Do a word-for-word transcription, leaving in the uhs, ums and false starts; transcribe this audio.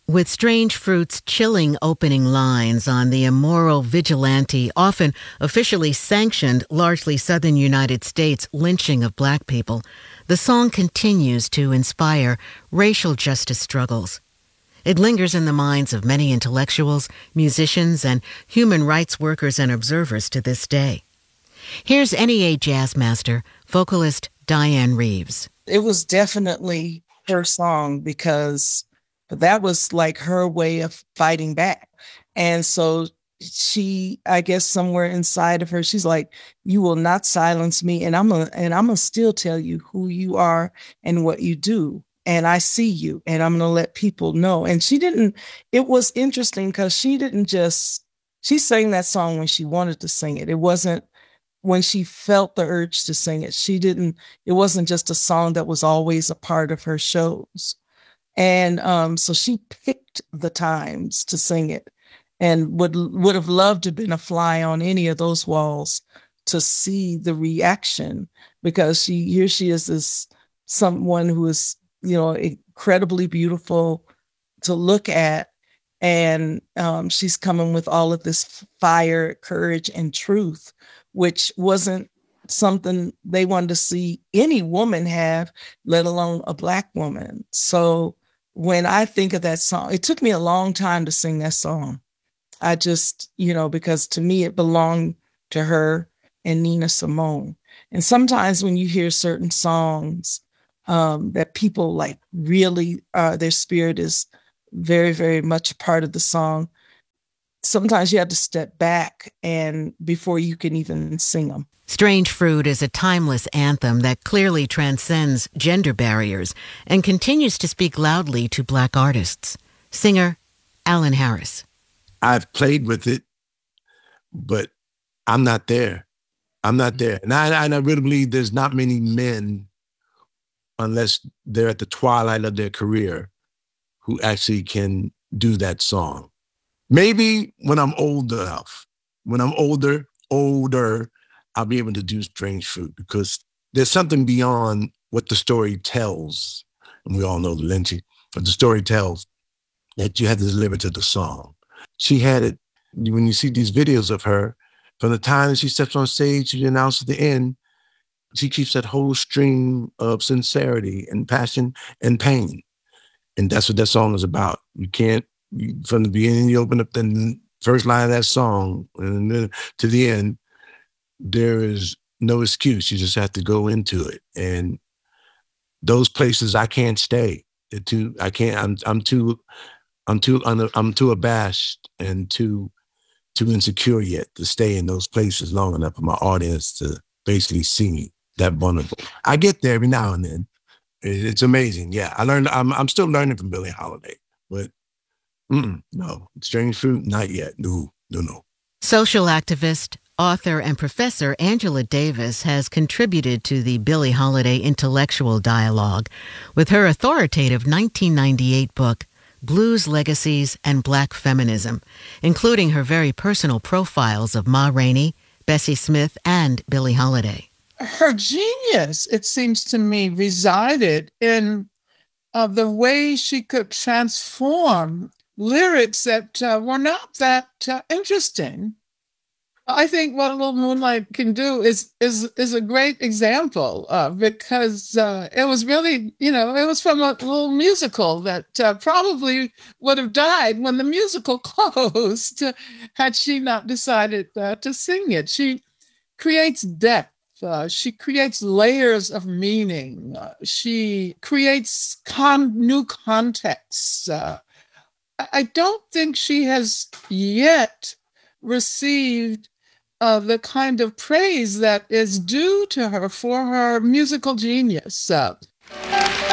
With Strange Fruit's chilling opening lines on the immoral, vigilante, often officially sanctioned, largely southern United States lynching of black people, the song continues to inspire racial justice struggles. It lingers in the minds of many intellectuals, musicians, and human rights workers and observers to this day. Here's N E A jazz master, vocalist Diane Reeves. It was definitely her song because that was like her way of fighting back. And so she, I guess somewhere inside of her, she's like, you will not silence me. And I'm gonna, and I'm gonna still tell you who you are and what you do. And I see you and I'm going to let people know. And she didn't, it was interesting because she didn't just, she sang that song when she wanted to sing it. It wasn't when she felt the urge to sing it. She didn't, it wasn't just a song that was always a part of her shows. And um, so she picked the times to sing it and would would have loved to have been a fly on any of those walls to see the reaction, because she here she is as someone who is, you know, incredibly beautiful to look at. And um, she's coming with all of this fire, courage, and truth, which wasn't something they wanted to see any woman have, let alone a Black woman. So when I think of that song, it took me a long time to sing that song. I just, you know, because to me, it belonged to her and Nina Simone. And sometimes when you hear certain songs um, that people like really, uh, their spirit is very, very much a part of the song, sometimes you have to step back and before you can even sing them. Strange Fruit is a timeless anthem that clearly transcends gender barriers and continues to speak loudly to Black artists. Singer Alan Harris. I've played with it, but I'm not there. I'm not there. And I, and I really believe there's not many men, unless they're at the twilight of their career, who actually can do that song. Maybe when I'm old enough, when I'm older, older, I'll be able to do Strange Fruit, because there's something beyond what the story tells. And we all know the lynching, but the story tells that you have to deliver to the song. She had it, when you see these videos of her, from the time that she steps on stage to the announce at the end, she keeps that whole stream of sincerity and passion and pain. And that's what that song is about. You can't, you, from the beginning, you open up the first line of that song, and then to the end, there is no excuse. You just have to go into it. And those places I can't stay. They're too, I can't, I'm, I'm too, I'm too, I'm too abashed and too, too insecure yet to stay in those places long enough for my audience to basically see me that vulnerable. I get there every now and then. It's amazing. Yeah, I learned, I'm, I'm still learning from Billie Holiday, but mm-mm, no, Strange Fruit, not yet. No, no, no. Social activist, author, and professor Angela Davis has contributed to the Billie Holiday intellectual dialogue with her authoritative nineteen ninety-eight book, Blues Legacies and Black Feminism, including her very personal profiles of Ma Rainey, Bessie Smith, and Billie Holiday. Her genius, it seems to me, resided in uh, the way she could transform lyrics that uh, were not that uh, interesting. I think what Little Moonlight can do is is is a great example uh, because uh, it was really, you know, it was from a little musical that uh, probably would have died when the musical closed had she not decided uh, to sing it. She creates depth. Uh, she creates layers of meaning. Uh, she creates con- new contexts. Uh, I I don't think she has yet received Uh, the kind of praise that is due to her for her musical genius. Uh,